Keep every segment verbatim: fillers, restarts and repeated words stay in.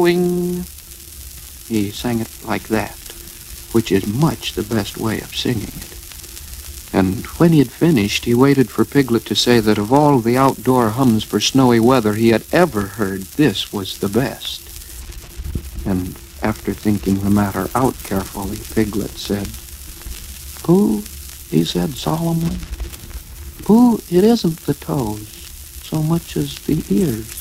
Wing. He sang it like that, which is much the best way of singing it. And when he had finished, he waited for Piglet to say that of all the outdoor hums for snowy weather he had ever heard, this was the best. And after thinking the matter out carefully, Piglet said, "Pooh," he said solemnly, "Pooh, it isn't the toes so much as the ears."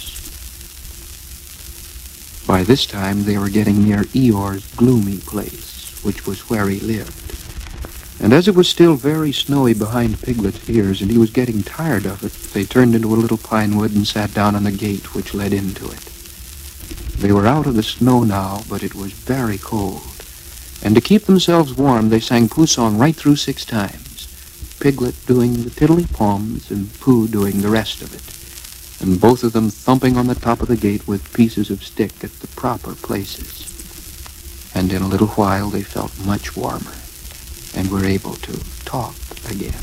By this time they were getting near Eeyore's gloomy place, which was where he lived. And as it was still very snowy behind Piglet's ears, and he was getting tired of it, they turned into a little pine wood and sat down on the gate which led into it. They were out of the snow now, but it was very cold. And to keep themselves warm, they sang Pooh's song right through six times, Piglet doing the tiddly-palms and Pooh doing the rest of it, and both of them thumping on the top of the gate with pieces of stick at the proper places. And in a little while they felt much warmer and were able to talk again.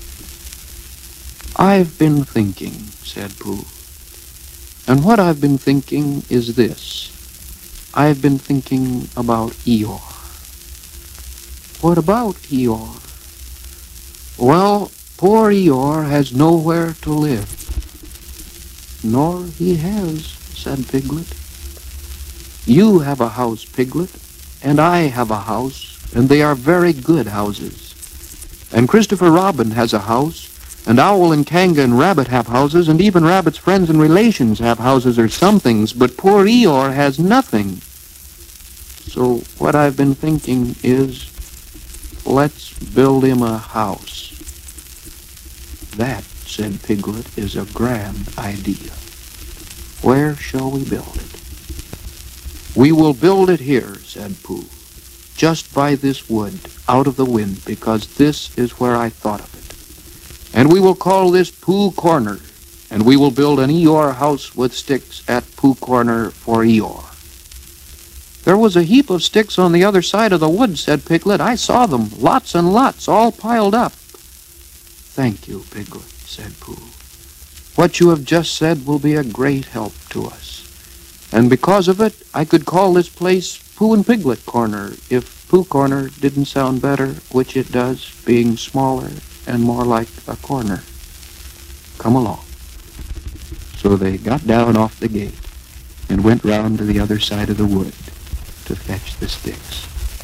"I've been thinking," said Pooh. "And what I've been thinking is this. I've been thinking about Eeyore." "What about Eeyore?" "Well, poor Eeyore has nowhere to live." "Nor he has," said Piglet. "You have a house, Piglet, and I have a house, and they are very good houses. And Christopher Robin has a house, and Owl and Kanga and Rabbit have houses, and even Rabbit's friends and relations have houses or somethings, but poor Eeyore has nothing. So what I've been thinking is, let's build him a house." "That," said Piglet, "is a grand idea. Where shall we build it?" "We will build it here," said Pooh, "just by this wood, out of the wind, because this is where I thought of it. And we will call this Pooh Corner, and we will build an Eeyore house with sticks at Pooh Corner for Eeyore." "There was a heap of sticks on the other side of the wood," said Piglet. "I saw them, lots and lots, all piled up." "Thank you, Piglet," said Pooh. "What you have just said will be a great help to us. And because of it, I could call this place Pooh and Piglet Corner, if Pooh Corner didn't sound better, which it does, being smaller and more like a corner. Come along." So they got down off the gate and went round to the other side of the wood to fetch the sticks.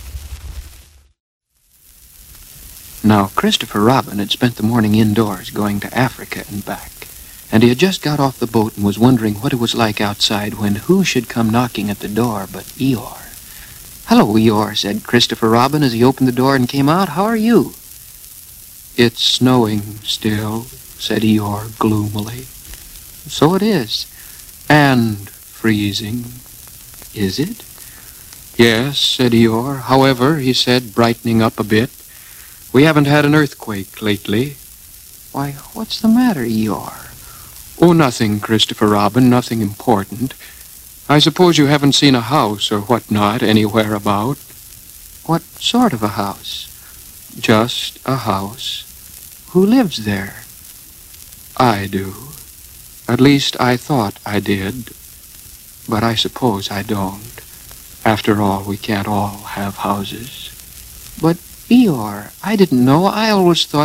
Now, Christopher Robin had spent the morning indoors going to Africa and back, and he had just got off the boat and was wondering what it was like outside when who should come knocking at the door but Eeyore. "Hello, Eeyore," said Christopher Robin as he opened the door and came out. "How are you?" "It's snowing still," said Eeyore gloomily. "So it is. And freezing. Is it?" "Yes," said Eeyore. "However," he said, brightening up a bit, "we haven't had an earthquake lately." "Why, what's the matter, Eeyore?" "Oh, nothing, Christopher Robin, nothing important. I suppose you haven't seen a house or what-not anywhere about." "What sort of a house?" "Just a house." "Who lives there?" "I do. At least I thought I did. But I suppose I don't. After all, we can't all have houses." "But, Eeyore, I didn't know. I always thought